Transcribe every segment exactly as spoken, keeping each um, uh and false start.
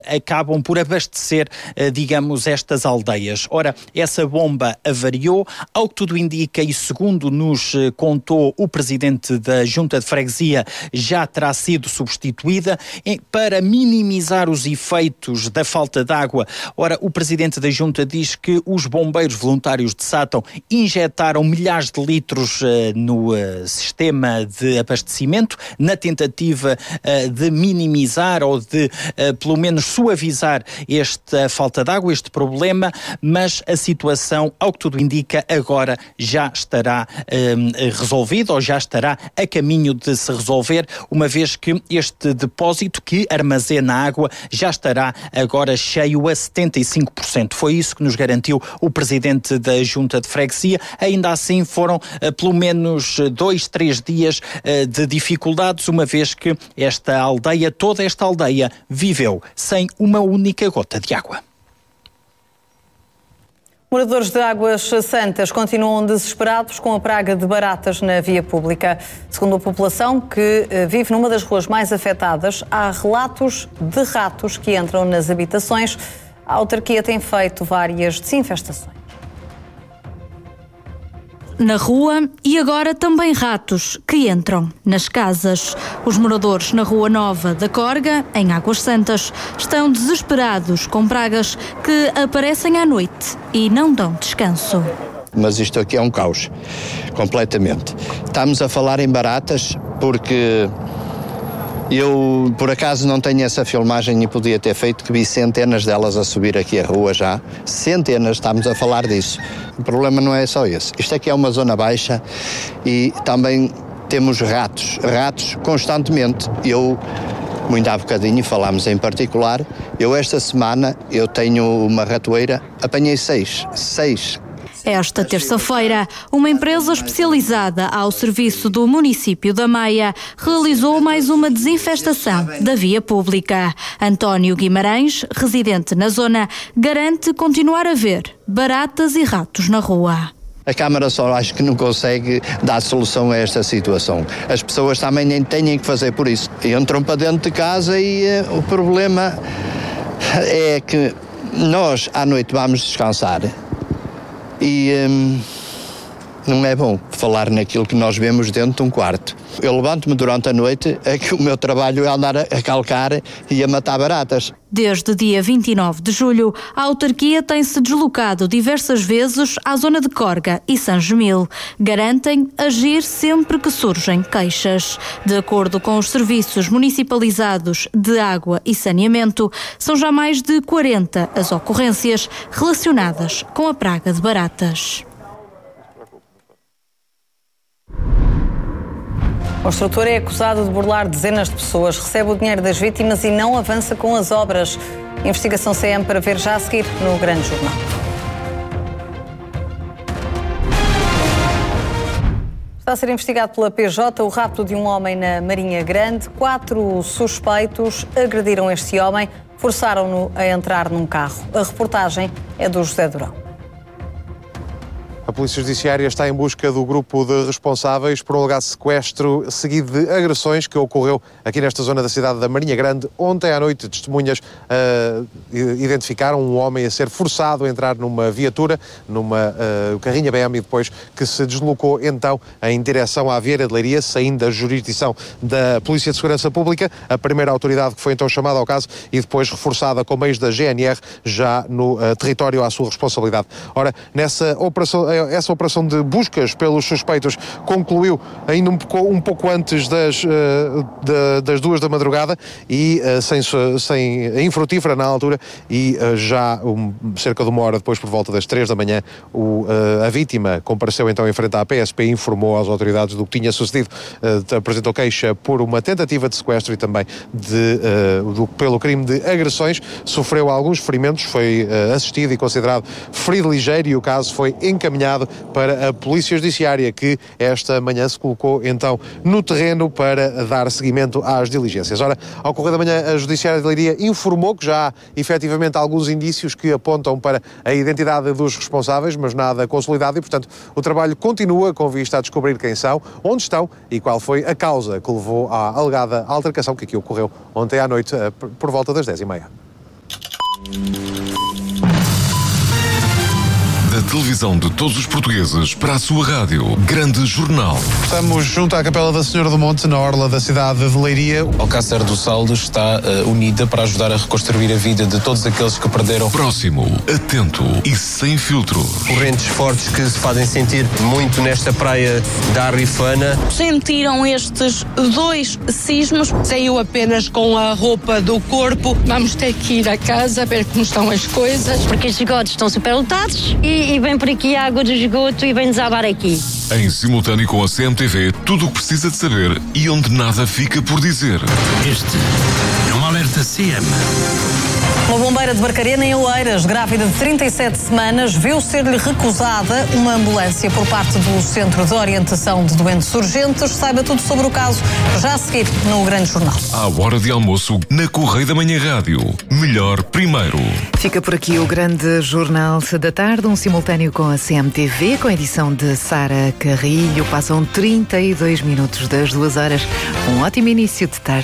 acabam por abastecer, digamos, estas aldeias. Ora, essa bomba avariou, ao que tudo indica e segundo nos contou o presidente da Junta de Freguesia, já terá sido substituída para minimizar os efeitos da falta de água. Ora, o presidente da Junta diz que os bombeiros voluntários de Sátão injetaram milhares de litros uh, no uh, sistema de abastecimento, na tentativa uh, de minimizar ou de, uh, pelo menos, suavizar esta falta de água, este problema, mas a situação, ao que tudo indica, agora já estará um, resolvida ou já estará a caminho de se resolver, uma vez que este depósito que armazena água já estará agora cheio a setenta e cinco por cento. Foi isso que nos garantiu o presidente da Junta de Freguesia. Ainda assim foram uh, pelo menos dois, três dias uh, de dificuldades, uma vez que esta aldeia, toda esta aldeia, viveu sem uma única gota de água. Moradores de Águas Santas continuam desesperados com a praga de baratas na via pública. Segundo a população, que vive numa das ruas mais afetadas, há relatos de ratos que entram nas habitações. A autarquia tem feito várias desinfestações. Na rua e agora também ratos que entram nas casas. Os moradores na Rua Nova da Corga, em Águas Santas, estão desesperados com pragas que aparecem à noite e não dão descanso. Mas isto aqui é um caos, completamente. Estamos a falar em baratas porque eu, por acaso, não tenho essa filmagem e podia ter feito, que vi centenas delas a subir aqui a rua já. Centenas, estamos a falar disso. O problema não é só esse. Isto aqui é uma zona baixa e também temos ratos, ratos constantemente. Eu, muito há bocadinho, falámos em particular, eu esta semana, eu tenho uma ratoeira, apanhei seis, seis. Esta terça-feira, uma empresa especializada ao serviço do município da Maia realizou mais uma desinfestação da via pública. António Guimarães, residente na zona, garante continuar a ver baratas e ratos na rua. A Câmara só acho que não consegue dar solução a esta situação. As pessoas também nem têm que fazer por isso. Entram para dentro de casa e uh, o problema é que nós à noite vamos descansar. E hum, não é bom falar naquilo que nós vemos dentro de um quarto. Eu levanto-me durante a noite, é que o meu trabalho é andar a calcar e a matar baratas. Desde dia vinte e nove de julho, a autarquia tem-se deslocado diversas vezes à zona de Corga e São Gemil. Garantem agir sempre que surgem queixas. De acordo com os serviços municipalizados de água e saneamento, são já mais de quarenta as ocorrências relacionadas com a praga de baratas. O construtor é acusado de burlar dezenas de pessoas, recebe o dinheiro das vítimas e não avança com as obras. Investigação C M para ver já a seguir no Grande Jornal. Está a ser investigado pela P J o rapto de um homem na Marinha Grande. Quatro suspeitos agrediram este homem, forçaram-no a entrar num carro. A reportagem é do José Durão. A Polícia Judiciária está em busca do grupo de responsáveis por um alegado sequestro seguido de agressões que ocorreu aqui nesta zona da cidade da Marinha Grande. Ontem à noite, testemunhas uh, identificaram um homem a ser forçado a entrar numa viatura, numa uh, carrinha B M, e depois que se deslocou então em direção à Vieira de Leiria, saindo da jurisdição da Polícia de Segurança Pública, a primeira autoridade que foi então chamada ao caso e depois reforçada com meios da G N R já no uh, território à sua responsabilidade. Ora, nessa operação essa operação de buscas pelos suspeitos concluiu ainda um pouco, um pouco antes das, uh, de, das duas da madrugada e uh, sem, sem infrutífera na altura e uh, já um, cerca de uma hora depois, por volta das três da manhã, o, uh, a vítima compareceu então em frente à P S P e informou às autoridades do que tinha sucedido. Uh, apresentou queixa por uma tentativa de sequestro e também de, uh, do, pelo crime de agressões. Sofreu alguns ferimentos, foi uh, assistido e considerado ferido ligeiro e o caso foi encaminhado para a Polícia Judiciária, que esta manhã se colocou então no terreno para dar seguimento às diligências. Ora, ao correr da manhã, a Judiciária de Leiria informou que já há efetivamente alguns indícios que apontam para a identidade dos responsáveis, mas nada consolidado e, portanto, o trabalho continua com vista a descobrir quem são, onde estão e qual foi a causa que levou à alegada altercação que aqui ocorreu ontem à noite por volta das dez e meia. Da televisão de todos os portugueses para a sua rádio. Grande Jornal. Estamos junto à Capela da Senhora do Monte, na orla da cidade de Leiria. Alcácer do Saldo está uh, unida para ajudar a reconstruir a vida de todos aqueles que perderam. Próximo, atento e sem filtros. Correntes fortes que se fazem sentir muito nesta praia da Arrifana. Sentiram estes dois sismos. Saiu apenas com a roupa do corpo. Vamos ter que ir a casa ver como estão as coisas. Porque os esgotos estão superlotados e E vem por aqui a água do esgoto e vem desabar aqui. Em simultâneo com a C M T V, tudo o que precisa de saber e onde nada fica por dizer. Este é um alerta C M. Uma bombeira de Barcarena, em Oeiras, grávida de trinta e sete semanas, viu ser-lhe recusada uma ambulância por parte do Centro de Orientação de Doentes Urgentes. Saiba tudo sobre o caso já a seguir no Grande Jornal. À hora de almoço, na Correio da Manhã Rádio. Melhor primeiro. Fica por aqui o Grande Jornal da Tarde, um simultâneo com a C M T V, com a edição de Sara Carrilho. Passam trinta e dois minutos das duas horas. Um ótimo início de tarde.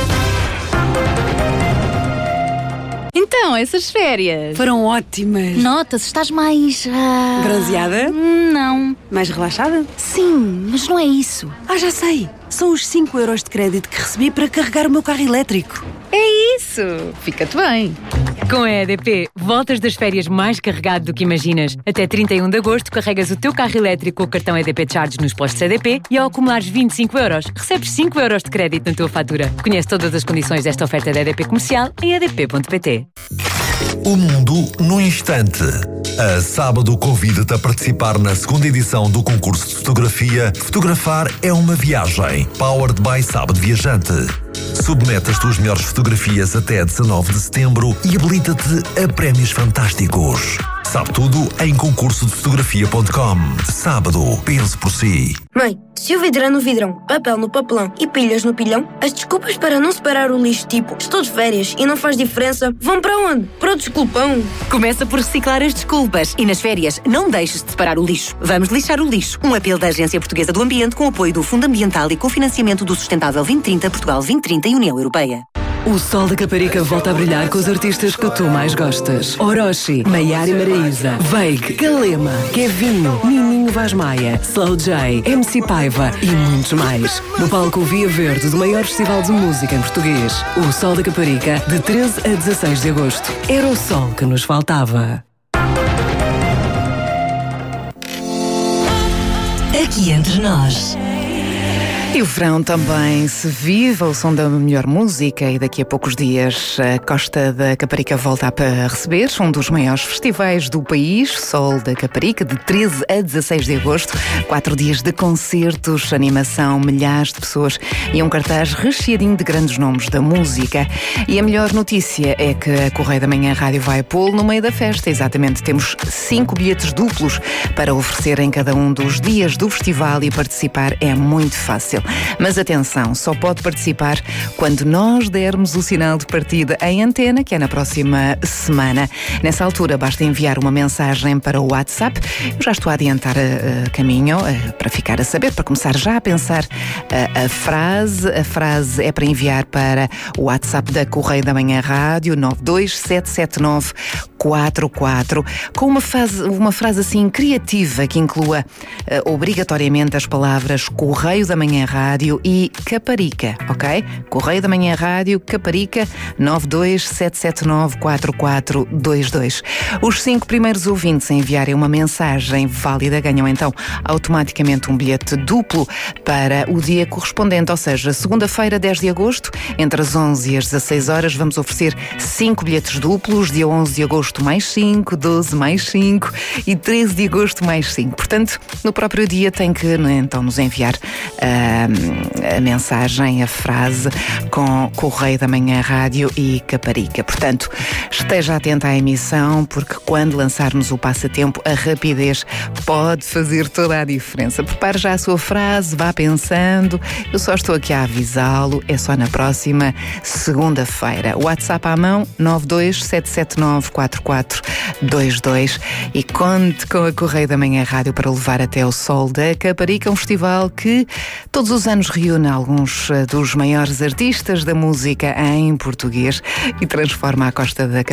Então, essas férias foram ótimas. Nota-se, estás mais... Uh... bronzeada? Não. Mais relaxada? Sim, mas não é isso. Ah, já sei. São os cinco euros de crédito que recebi para carregar o meu carro elétrico. É isso. Fica-te bem. Com a E D P, voltas das férias mais carregado do que imaginas. Até trinta e um de agosto, carregas o teu carro elétrico com o cartão E D P Charge nos postos E D P e ao acumulares vinte e cinco euros, recebes cinco euros de crédito na tua fatura. Conhece todas as condições desta oferta da E D P Comercial em e d p ponto p t. O mundo no instante. A Sábado convida-te a participar na segunda edição do concurso de fotografia Fotografar é uma Viagem, Powered by Sábado Viajante. Submete as tuas melhores fotografias até dezanove de setembro e habilita-te a prémios fantásticos. Sabe tudo em concurso de fotografia ponto com. Sábado, pense por si. Mãe, se o vidro é no vidrão, papel no papelão e pilhas no pilhão, as desculpas para não separar o lixo, tipo estou de férias e não faz diferença, vão para onde? Para o desculpão. Começa por reciclar as desculpas e nas férias não deixes de separar o lixo. Vamos lixar o lixo. Um apelo da Agência Portuguesa do Ambiente com apoio do Fundo Ambiental e cofinanciamento do Sustentável vinte trinta, Portugal vinte trinta e União Europeia. O sol da Caparica volta a brilhar com os artistas que tu mais gostas. Orochi, Maiara e Maraíza, Veig, Calema, Kevinho, Nininho Vaz Maia, Slow J, M C Paiva e muitos mais. No palco Via Verde do maior festival de música em português. O sol da Caparica, de treze a dezasseis de agosto. Era o sol que nos faltava. Aqui entre nós. E o verão também se vive ao som da melhor música e daqui a poucos dias a Costa da Caparica volta a receber um dos maiores festivais do país, Sol da Caparica, de treze a dezasseis de agosto. Quatro dias de concertos, animação, milhares de pessoas e um cartaz recheadinho de grandes nomes da música. E a melhor notícia é que a Correio da Manhã Rádio vai pô-lo no meio da festa. Exatamente, temos cinco bilhetes duplos para oferecer em cada um dos dias do festival e participar é muito fácil. Mas atenção, só pode participar quando nós dermos o sinal de partida em antena, que é na próxima semana. Nessa altura basta enviar uma mensagem para o WhatsApp. Eu já estou a adiantar a, a caminho a, para ficar a saber, para começar já a pensar a, a frase. A frase é para enviar para o WhatsApp da Correio da Manhã Rádio nove dois sete sete nove quatro quatro, com uma frase, uma frase assim criativa que inclua uh, obrigatoriamente as palavras Correio da Manhã Rádio e Caparica, ok? Correio da Manhã Rádio, Caparica, nove dois sete sete nove quatro quatro dois dois. Os cinco primeiros ouvintes a enviarem uma mensagem válida ganham então automaticamente um bilhete duplo para o dia correspondente, ou seja, segunda-feira, dez de agosto, entre as onze e as dezasseis horas, vamos oferecer cinco bilhetes duplos, dia onze de agosto mais cinco, doze mais cinco e treze de agosto mais cinco. Portanto, no próprio dia tem que então nos enviar uh, a mensagem, a frase com Correio da Manhã Rádio e Caparica. Portanto, esteja atento à emissão, porque quando lançarmos o passatempo, a rapidez pode fazer toda a diferença. Prepare já a sua frase, vá pensando. Eu só estou aqui a avisá-lo, é só na próxima segunda-feira. WhatsApp à mão, nove dois sete sete nove quatro quatro dois dois, e conte com a Correio da Manhã Rádio para levar até o Sol da Caparica, um festival que todos os anos reúne alguns dos maiores artistas da música em português e transforma a Costa da Caparica